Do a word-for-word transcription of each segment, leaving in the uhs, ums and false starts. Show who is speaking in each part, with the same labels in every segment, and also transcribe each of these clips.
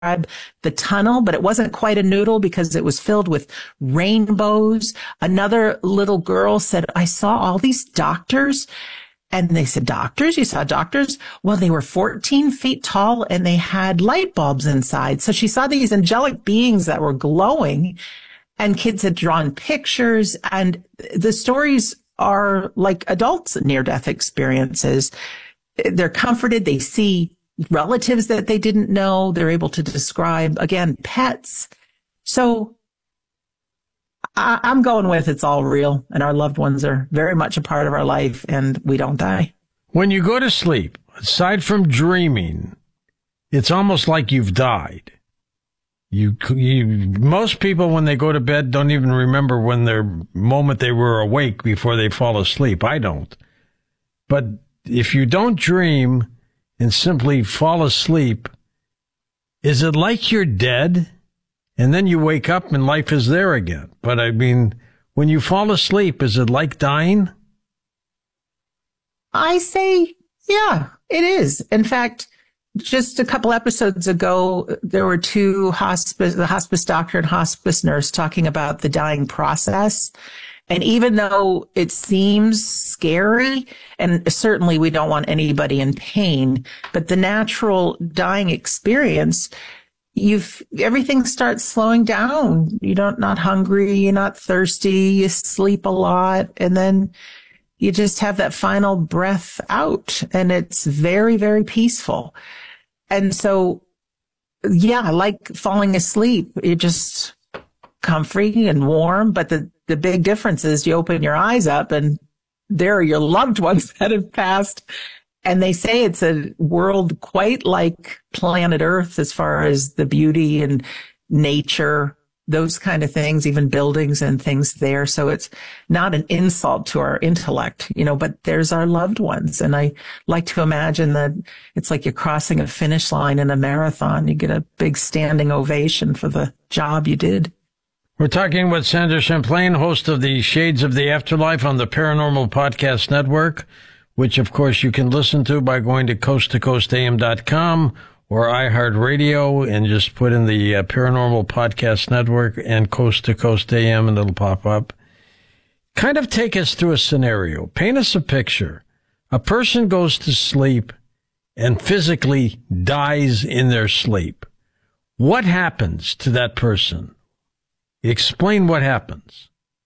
Speaker 1: the tunnel, but it wasn't quite a noodle because it was filled with rainbows. Another little girl said, I saw all these doctors. And they said, doctors? You saw doctors? Well, they were fourteen feet tall and they had light bulbs inside. So she saw these angelic beings that were glowing, and kids had drawn pictures. And the stories are like adults' near-death experiences. They're comforted. They see relatives that they didn't know. They're able to describe, again, pets. So I, I'm going with it's all real, and our loved ones are very much a part of our life, and we don't die.
Speaker 2: When you go to sleep, aside from dreaming, it's almost like you've died. You, you, most people, when they go to bed, don't even remember when their moment they were awake before they fall asleep. I don't. But if you don't dream and simply fall asleep, is it like you're dead? And then you wake up and life is there again. But I mean, when you fall asleep, is it like dying?
Speaker 1: I say, yeah, it is. In fact, just a couple episodes ago, there were two hospice, the hospice doctor and hospice nurse talking about the dying process. And even though it seems scary, and certainly we don't want anybody in pain, but the natural dying experience, you've, everything starts slowing down. You don't, not hungry, you're not thirsty, you sleep a lot, and then you just have that final breath out, and it's very, very peaceful. And so, yeah, like falling asleep, you're just comfy and warm, but the, the big difference is you open your eyes up and there are your loved ones that have passed. And they say it's a world quite like planet Earth as far as the beauty and nature, those kind of things, even buildings and things there. So it's not an insult to our intellect, you know, but there's our loved ones. And I like to imagine that it's like you're crossing a finish line in a marathon. You get a big standing ovation for the job you did.
Speaker 2: We're talking with Sandra Champlain, host of the Shades of the Afterlife on the Paranormal Podcast Network, which, of course, you can listen to by going to coast to coast a m dot com or iHeartRadio and just put in the uh, Paranormal Podcast Network and Coast to Coast A M, and it'll pop up. Kind of take us through a scenario. Paint us a picture. A person goes to sleep and physically dies in their sleep. What happens to that person? Explain what happens.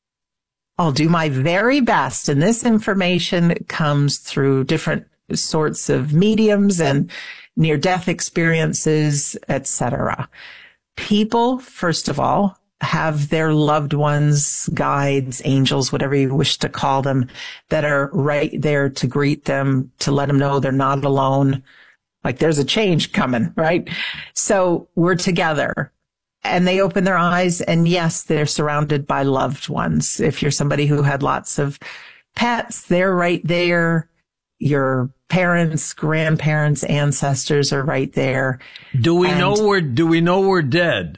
Speaker 1: I'll do my very best. And this information comes through different sorts of mediums and near-death experiences, et cetera. People, first of all, have their loved ones, guides, angels, whatever you wish to call them, that are right there to greet them, to let them know they're not alone. Like there's a change coming, right? So we're together. And they open their eyes, and yes, they're surrounded by loved ones. If you're somebody who had lots of pets, they're right there. Your parents, grandparents, ancestors are right there.
Speaker 2: Do we
Speaker 1: and
Speaker 2: know we're, do we know we're dead?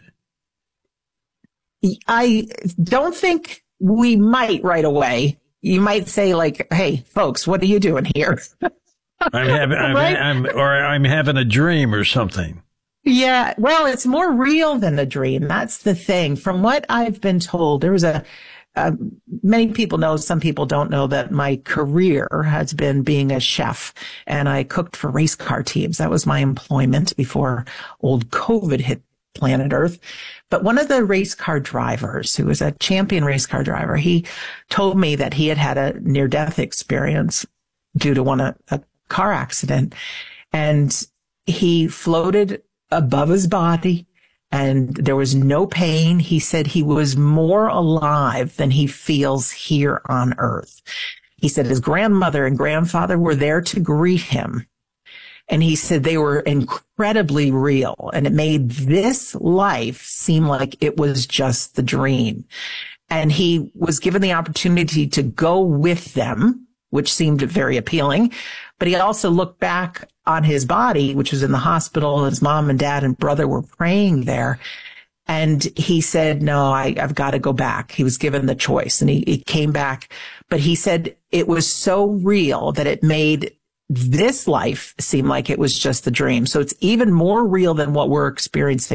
Speaker 1: I don't think we might right away. You might say like, hey, folks, what are you doing here?
Speaker 2: I'm having, I'm, right? I'm, or I'm having a dream or something.
Speaker 1: Yeah, well, it's more real than a dream. That's the thing. From what I've been told, there was a, uh, many people know, some people don't know that my career has been being a chef, and I cooked for race car teams. That was my employment before old COVID hit planet Earth. But one of the race car drivers, who was a champion race car driver, he told me that he had had a near-death experience due to one, a, a car accident, and he floated above his body, and there was no pain. He said he was more alive than he feels here on Earth. He said his grandmother and grandfather were there to greet him. And he said they were incredibly real, and it made this life seem like it was just the dream. And he was given the opportunity to go with them, which seemed very appealing. But he also looked back on his body, which was in the hospital. His mom and dad and brother were praying there. And he said, no, I, I've got to go back. He was given the choice, and he, he came back. But he said it was so real that it made this life seemed like it was just the dream. So it's even more real than what we're experiencing